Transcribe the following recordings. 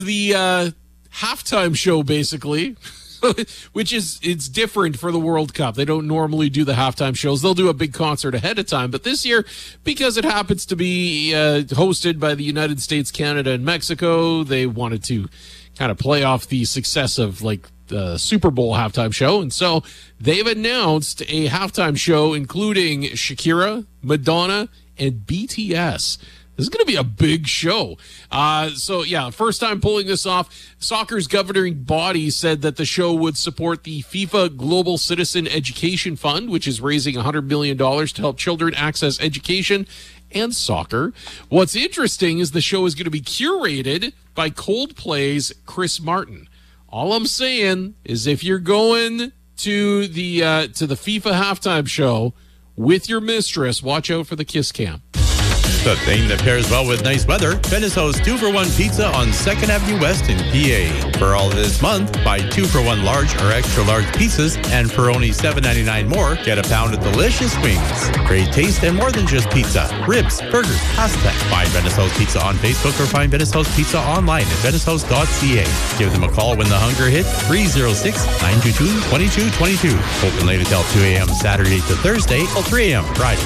the halftime show, basically, which it's different for the World Cup. They don't normally do the halftime shows. They'll do a big concert ahead of time. But this year, because it happens to be hosted by the United States, Canada, and Mexico, they wanted to kind of play off the success of like the Super Bowl halftime show. And so they've announced a halftime show including Shakira, Madonna, and BTS. This is going to be a big show. First time pulling this off. Soccer's governing body said that the show would support the FIFA Global Citizen Education Fund, which is raising $100 million to help children access education and soccer. What's interesting is the show is going to be curated by Coldplay's Chris Martin. All I'm saying is if you're going to the FIFA halftime show with your mistress, watch out for the kiss cam. The thing that pairs well with nice weather, Venice hosts 2-for-1 pizza on 2nd Avenue West in PA. For all of this month, buy 2-for-1 large or extra large pizzas, and for only $7.99 more, get a pound of delicious wings. Great taste and more than just pizza. Ribs, burgers, pasta. Find Venice House Pizza on Facebook or find Venice House Pizza online at venicehouse.ca. Give them a call when the hunger hits, 306-922-2222. Open late until 2 a.m. Saturday to Thursday till 3 a.m. Friday.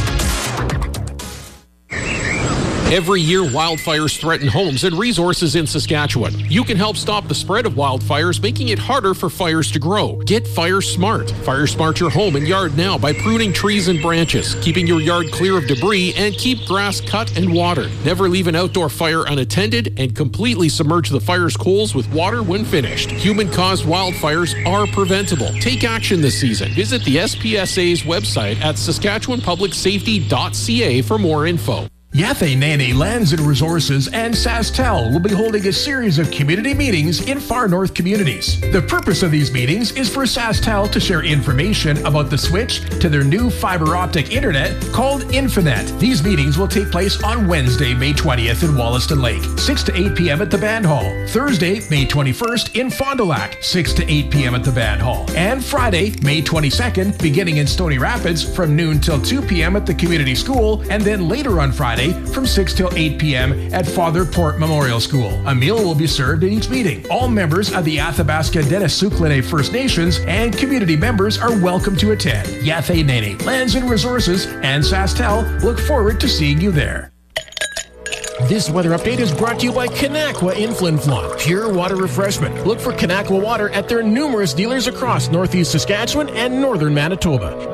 Every year, wildfires threaten homes and resources in Saskatchewan. You can help stop the spread of wildfires, making it harder for fires to grow. Get Fire Smart. Fire Smart your home and yard now by pruning trees and branches, keeping your yard clear of debris, and keep grass cut and watered. Never leave an outdoor fire unattended, and completely submerge the fire's coals with water when finished. Human-caused wildfires are preventable. Take action this season. Visit the SPSA's website at saskatchewanpublicsafety.ca for more info. Yatheh Nene Lands and Resources and SaskTel will be holding a series of community meetings in far north communities. The purpose of these meetings is for SaskTel to share information about the switch to their new fiber optic internet called Infinet. These meetings will take place on Wednesday, May 20th in Wollaston Lake, 6 to 8 p.m. at the Band Hall. Thursday, May 21st in Fond du Lac, 6 to 8 p.m. at the Band Hall. And Friday, May 22nd, beginning in Stony Rapids from noon till 2 p.m. at the community school, and then later on Friday, from 6 till 8 p.m. at Father Port Memorial School. A meal will be served in each meeting. All members of the Athabasca Dennis-Sukline First Nations and community members are welcome to attend. Yatheh Nene Lands and Resources and SaskTel look forward to seeing you there. This weather update is brought to you by Kanakwa in Flin Flon. Pure water refreshment. Look for Kanakwa water at their numerous dealers across northeast Saskatchewan and northern Manitoba.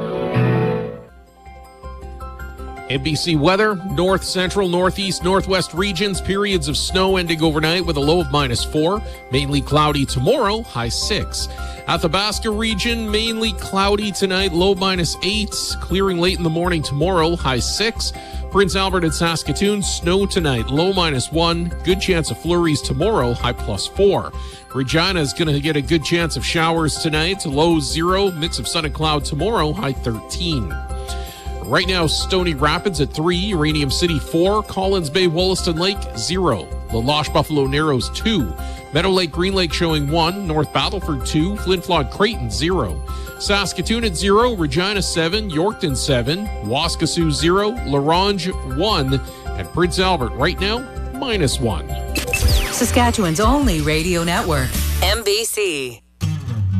NBC weather, north, central, northeast, northwest regions, periods of snow ending overnight with a low of -4. Mainly cloudy tomorrow, high 6. Athabasca region, mainly cloudy tonight, low -8. Clearing late in the morning tomorrow, high 6. Prince Albert and Saskatoon, snow tonight, low -1. Good chance of flurries tomorrow, high +4. Regina is going to get a good chance of showers tonight, low 0. Mix of sun and cloud tomorrow, high 13. Right now, Stony Rapids at 3, Uranium City 4, Collins Bay, Wollaston Lake 0, La Loche Buffalo Narrows 2, Meadow Lake Green Lake showing 1, North Battleford 2, Flin Flon Creighton 0, Saskatoon at 0, Regina 7, Yorkton 7, Waskesiu 0, La Ronge 1, and Prince Albert right now -1. Saskatchewan's only radio network, MBC.